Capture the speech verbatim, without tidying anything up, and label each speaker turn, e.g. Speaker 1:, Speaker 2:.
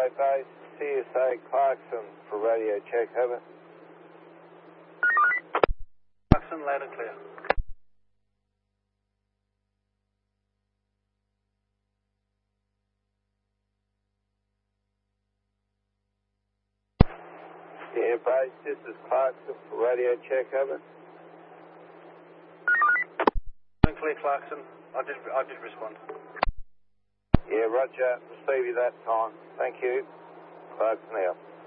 Speaker 1: Enterprise Base, C S A Clarkson for radio check, over.
Speaker 2: Clarkson, loud and clear.
Speaker 1: Yeah, base, this is Clarkson for radio check, over.
Speaker 2: Clear, Clarkson. I did, I did respond.
Speaker 1: Yeah, roger. Receive you that time. Thank you. Clarkson out.